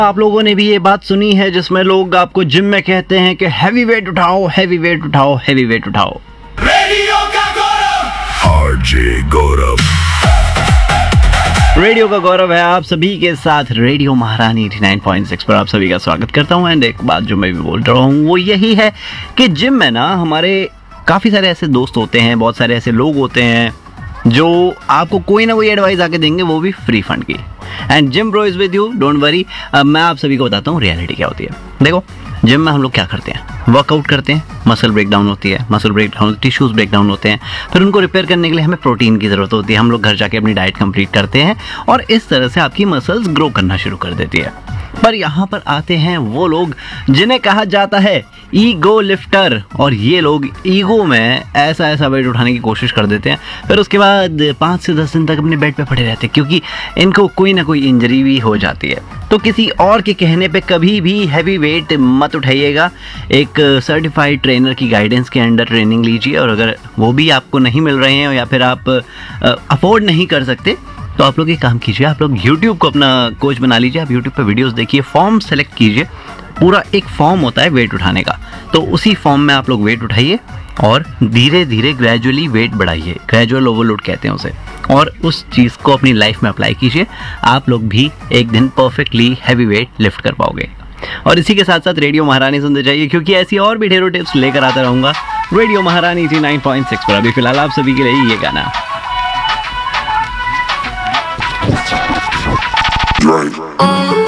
आप लोगों ने भी ये बात सुनी है जिसमें लोग आपको जिम में कहते हैं कि हैवी वेट उठाओ, हैवी वेट उठाओ, हैवी वेट उठाओ। रेडियो का गौरव आरजे गौरव। रेडियो का गौरव है आप सभी के साथ। रेडियो महारानी 89.6 पर आप सभी का स्वागत करता हूं। एंड एक बात जो मैं भी बोल रहा हूं वो यही है कि जिम में ना हमारे काफ़ी सारे ऐसे दोस्त होते हैं, बहुत सारे ऐसे लोग होते हैं जो आपको कोई ना कोई एडवाइस आके देंगे, वो भी फ्री फंड की। And gym bro is with you, don't worry. अब मैं आप सभी को बताता हूँ रियलिटी क्या होती है। देखो, जिम में हम लोग क्या करते हैं, वर्कआउट करते हैं, मसल ब्रेकडाउन होती है, मसल ब्रेकडाउन, टिश्यूज ब्रेकडाउन होते हैं, फिर उनको रिपेयर करने के लिए हमें प्रोटीन की ज़रूरत होती है। हम लोग घर जाके अपनी डाइट कंप्लीट करते हैं और इस तरह से आपकी मसल्स ग्रो करना शुरू कर देती है। पर यहाँ पर आते हैं वो लोग जिन्हें कहा जाता है ईगो लिफ्टर, और ये लोग ईगो में ऐसा वेट उठाने की कोशिश कर देते हैं, फिर उसके बाद 5 से 10 दिन तक अपने बेड पे पड़े रहते हैं क्योंकि इनको कोई ना कोई इंजरी भी हो जाती है। तो किसी और के कहने पे कभी भी हैवी वेट मत उठाइएगा। एक सर्टिफाइड ट्रेनर की गाइडेंस के अंडर ट्रेनिंग लीजिए, और अगर वो भी आपको नहीं मिल रहे हैं या फिर आप अफोर्ड नहीं कर सकते तो आप लोग ये काम कीजिए, आप लोग YouTube को अपना कोच बना लीजिए। आप YouTube पे वीडियोस देखिए, फॉर्म सेलेक्ट कीजिए। पूरा एक फॉर्म होता है वेट उठाने का, तो उसी फॉर्म में आप लोग वेट उठाइए और धीरे धीरे ग्रेजुअली वेट बढ़ाइए। ग्रेजुअल ओवरलोड कहते हैं उसे, और उस चीज़ को अपनी लाइफ में अप्लाई कीजिए। आप लोग भी एक दिन परफेक्टली हैवी वेट लिफ्ट कर पाओगे। और इसी के साथ साथ रेडियो महारानी सुनते जाइए, क्योंकि ऐसी और भी ढेरों टिप्स लेकर आता रहूँगा रेडियो महारानी 89.6 पर। अभी फिलहाल आप सभी के लिए ये गाना। Right.